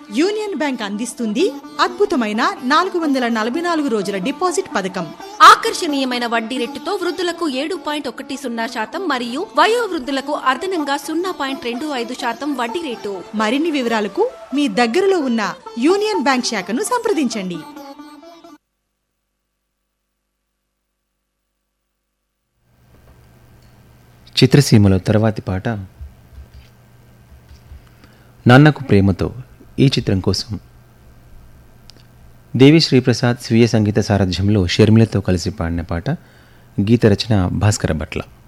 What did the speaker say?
Union bank అందిస్తుంది అద్భుతమైన 444 రోజుల డిపాజిట్ పథకం. ఆకర్షణీయమైన వడ్డీ రేటుతో వృద్ధులకు 7.10% మరియు వయో వృద్ధులకు అదనంగా 0.25% వడ్డీ రేటు. మరిన్ని వివరాలకు మీ దగ్గరలో ఉన్న యూనియన్ బ్యాంక్ శాఖను సంప్రదించండి. చిత్రసీమలో తర్వాతి పాట నాన్నకు ప్రేమతో. ఈ చిత్రం కోసం దేవి శ్రీప్రసాద్ స్వీయ సంగీత సారథ్యంలో షర్మిలతో కలిసి పాడిన పాట. గీత రచన భాస్కర భట్ల.